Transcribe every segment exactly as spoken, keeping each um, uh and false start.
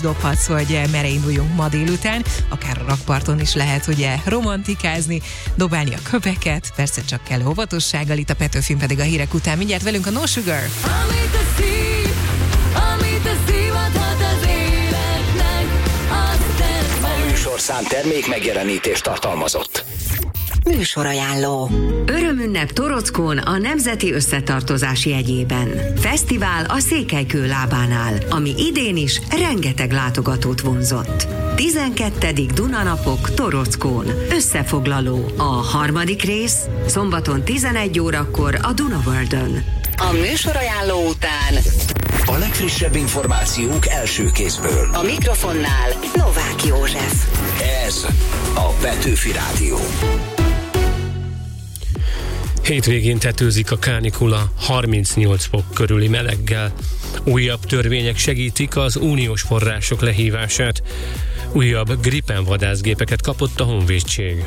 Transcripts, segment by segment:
dobhatsz, hogy merre induljunk ma délután, akár a rakparton is lehet ugye romantikázni, dobálni a köveket, persze csak kell óvatossággal, itt a Petőfin pedig a hírek után mindjárt velünk a No Sugar. Amit a szív, amit a szív adhat az életnek, azt tesz meg. A műsorszám termék megjelenítést tartalmazott. Műsorajánló. Örömünnep Torockón a Nemzeti Összetartozás jegyében. Fesztivál a Székelykő lábánál, ami idén is rengeteg látogatót vonzott. tizenkettedik Dunanapok Torockón. Összefoglaló. A harmadik rész szombaton tizenegy órakor a Dunaworldön. A műsorajánló után A legfrissebb információk első kézből. a mikrofonnál Novák József. Ez a Petőfi Rádió. Hétvégén tetőzik a kánikula harmincnyolc fok körüli meleggel. Újabb törvények segítik az uniós források lehívását. Újabb Gripen vadászgépeket kapott a honvédség.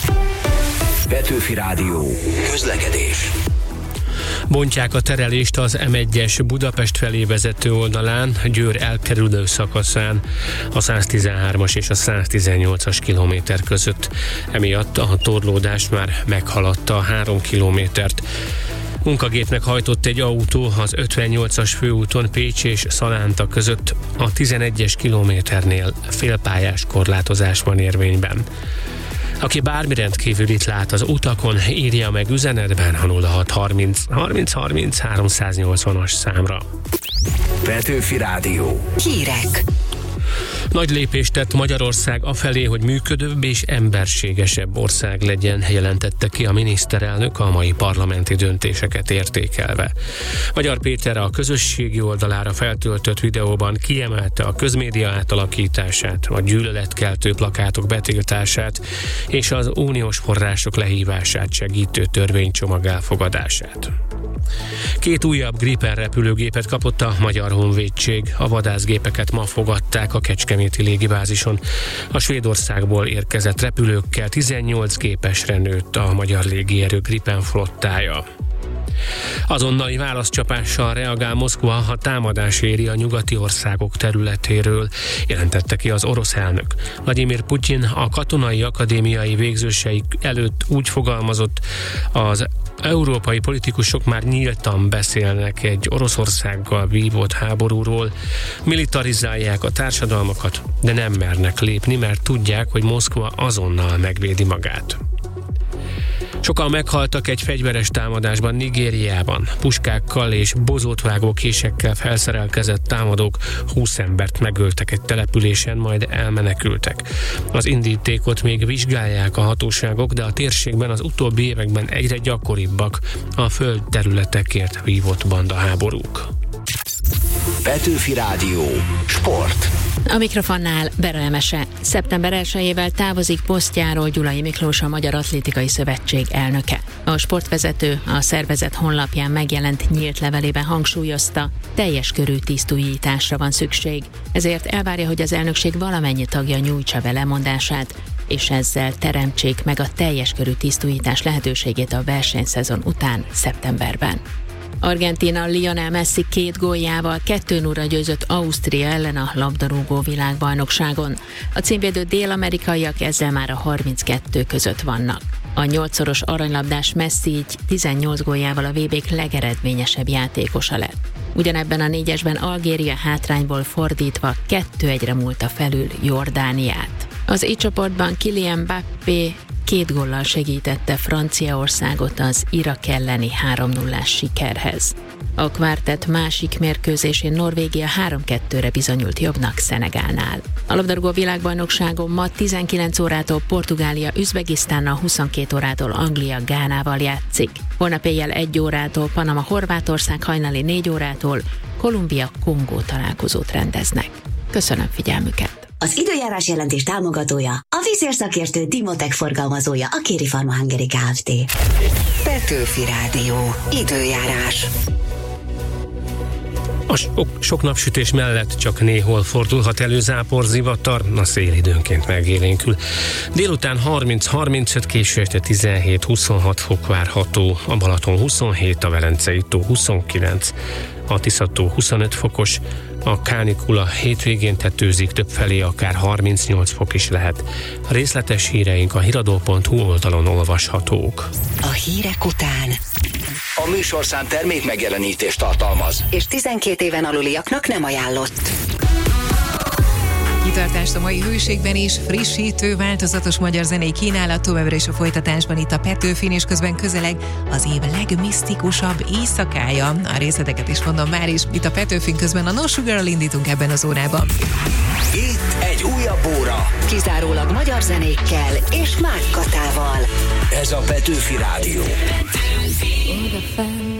Petőfi Rádió. Közlekedés. Bontják a terelést az M egyes Budapest felé vezető oldalán, Győr elkerülő szakaszán, a száztizenhármas és a száztizennyolcas kilométer között. Emiatt a torlódás már meghaladta a három kilométert. Munkagépnek hajtott egy autó az ötvennyolcas főúton Pécs és Szalánta között, a tizenegyes kilométernél félpályás korlátozás van érvényben. Aki bármi rendkívülit lát az utakon, írja meg üzenetben a nulla hat harminc harminc harminc háromszáznyolcvanas számra. Petőfi Rádió. Hírek. Nagy lépést tett Magyarország afelé, hogy működőbb és emberségesebb ország legyen, jelentette ki a miniszterelnök a mai parlamenti döntéseket értékelve. Magyar Péter a közösségi oldalára feltöltött videóban kiemelte a közmédia átalakítását, a gyűlöletkeltő plakátok betiltását és az uniós források lehívását segítő törvénycsomag elfogadását. Két újabb Gripen repülőgépet kapott a Magyar Honvédség. A vadászgépeket ma fogadták a Kecskeméti légibázison. A Svédországból érkezett repülőkkel tizennyolc gépesre nőtt a magyar légierő Gripen flottája. Azonnali válaszcsapással reagál Moszkva, ha támadás éri a nyugati országok területéről, jelentette ki az orosz elnök. Vladimir Putyin a katonai akadémiai végzősei előtt úgy fogalmazott, az európai politikusok már nyíltan beszélnek egy Oroszországgal vívott háborúról, militarizálják a társadalmakat, de nem mernek lépni, mert tudják, hogy Moszkva azonnal megvédi magát. Sokan meghaltak egy fegyveres támadásban Nigériában. Puskákkal és bozótvágó késekkel felszerelkezett támadók húsz embert megöltek egy településen, majd elmenekültek. Az indítékot még vizsgálják a hatóságok, de a térségben az utóbbi években egyre gyakoribbak a földterületekért vívott bandaháborúk. Petőfi Rádió. Sport. A mikrofonnál Bera Emese. szeptember elsejével távozik posztjáról Gyulai Miklós, a Magyar Atlétikai Szövetség elnöke. A sportvezető a szervezet honlapján megjelent nyílt levelében hangsúlyozta, teljes körű tisztújításra van szükség, ezért elvárja, hogy az elnökség valamennyi tagja nyújtsa be lemondását, és ezzel teremtsék meg a teljes körű tisztújítás lehetőségét a versenyszezon után szeptemberben. Argentína Lionel Messi két góljával kettő nullra győzött Ausztria ellen a labdarúgó világbajnokságon. A címvédő dél-amerikaiak ezzel már a harminckettő között vannak. A nyolcszoros aranylabdás Messi így tizennyolc góljával a vé bé legeredményesebb játékosa lett. Ugyanebben a négyesben Algéria hátrányból fordítva kettő egyre múlta felül Jordániát. Az I csoportban Kylian Mbappé két góllal segítette Franciaországot az Irak elleni három nullás sikerhez. A kvártett másik mérkőzésén Norvégia három kettőre bizonyult jobbnak Szenegálnál. A labdarúgó világbajnokságon ma tizenkilenc órától Portugália Üzbegisztánnal, huszonkét órától Anglia Gánával játszik. Holnap éjjel egy órától Panama Horvátország, hajnali négy órától Kolumbia Kongó találkozót rendeznek. Köszönöm figyelmüket! Az időjárás jelentés támogatója, a vízérszakértő Dimotech forgalmazója, a Kéri Pharma Hungary Kft. Petőfi Rádió. Időjárás. A sok, sok napsütés mellett csak néhol fordulhat elő záporzivatar, a szél időnként megélénkül. Délután harminc-harmincöt, késő este tizenhét-huszonhat fok várható, a Balaton huszonhét, a Velencei tó huszonkilenc, a Tisza tó huszonöt fokos, A kánikula hétvégén tetőzik, többfelé akár harmincnyolc fok is lehet. A részletes híreink a híradó pont hu oldalon olvashatók. A hírek után. A műsorszám termék megjelenítést tartalmaz. És tizenkét éven aluliaknak nem ajánlott. Kitartást a mai hőségben is, frissítő, változatos magyar zenei kínálat továbbra is a folytatásban itt a Petőfin, és közben közeleg az év legmisztikusabb éjszakája. A részleteket is mondom már is, itt a Petőfin, közben a No Sugarral indítunk ebben az órában. Itt egy újabb óra. Kizárólag magyar zenékkel és Mák Katával. Ez a Petőfi Rádió. Odafelé